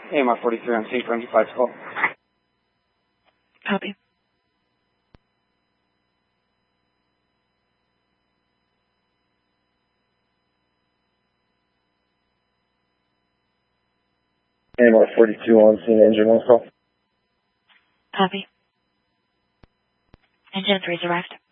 AMR 43 on scene for engine flight call. Copy. AMR 42 on scene, engine 1 call. Copy. Engine 3's arrived.